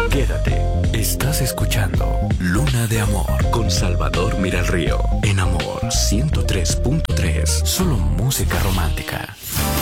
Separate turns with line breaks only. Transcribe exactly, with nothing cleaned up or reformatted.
Quédate. Estás escuchando Luna de Amor con Salvador Miralrío. En Amor ciento tres punto tres. Solo música romántica.